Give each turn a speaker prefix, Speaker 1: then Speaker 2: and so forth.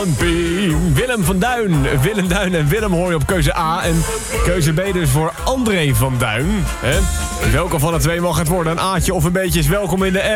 Speaker 1: Alan P. Willem van Duin. Willem Duin en Willem hoor je op keuze A. En keuze B dus voor André van Duin. Welke van de twee mag het worden? Een A'tje of een beetje is welkom in de app.